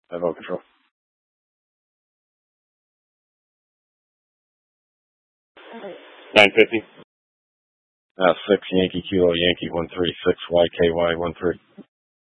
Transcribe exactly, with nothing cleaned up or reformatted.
Have all control. nine fifty. Uh, six Yankee Kilo Yankee one three six Y K Y one three.